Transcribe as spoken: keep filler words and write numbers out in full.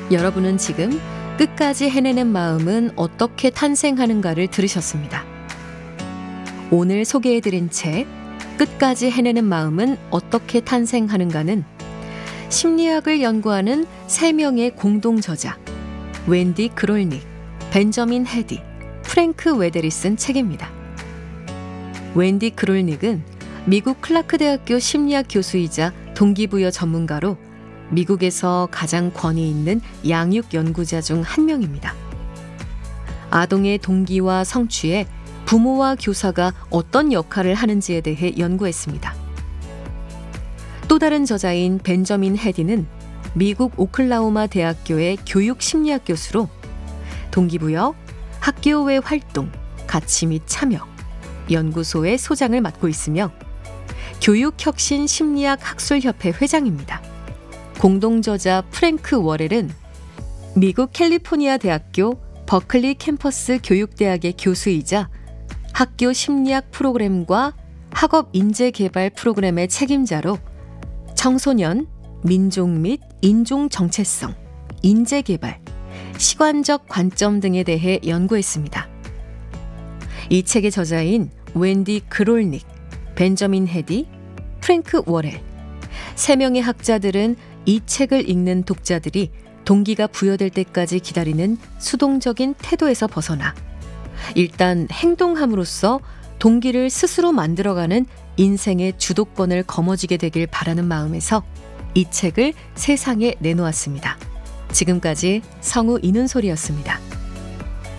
여러분은 지금 끝까지 해내는 마음은 어떻게 탄생하는가를 들으셨습니다. 오늘 소개해드린 책 끝까지 해내는 마음은 어떻게 탄생하는가는 심리학을 연구하는 세 명의 공동 저자 웬디 그롤닉, 벤저민 헤디, 프랭크 웨델이 쓴 책입니다. 웬디 그롤닉은 미국 클라크 대학교 심리학 교수이자 동기부여 전문가로 미국에서 가장 권위 있는 양육 연구자 중 한 명입니다. 아동의 동기와 성취에 부모와 교사가 어떤 역할을 하는지에 대해 연구했습니다. 또 다른 저자인 벤저민 헤디는 미국 오클라호마 대학교의 교육 심리학 교수로 동기부여, 학교 외 활동, 가치 및 참여, 연구소의 소장을 맡고 있으며 교육혁신 심리학 학술협회 회장입니다. 공동저자 프랭크 워렐은 미국 캘리포니아 대학교 버클리 캠퍼스 교육대학의 교수이자 학교 심리학 프로그램과 학업 인재 개발 프로그램의 책임자로 청소년, 민족 및 인종 정체성, 인재 개발, 시관적 관점 등에 대해 연구했습니다. 이 책의 저자인 웬디 그롤닉, 벤저민 헤디, 프랭크 워렐 세 명의 학자들은 이 책을 읽는 독자들이 동기가 부여될 때까지 기다리는 수동적인 태도에서 벗어나 일단 행동함으로써 동기를 스스로 만들어가는 인생의 주도권을 거머쥐게 되길 바라는 마음에서 이 책을 세상에 내놓았습니다. 지금까지 성우 이눈소리였습니다.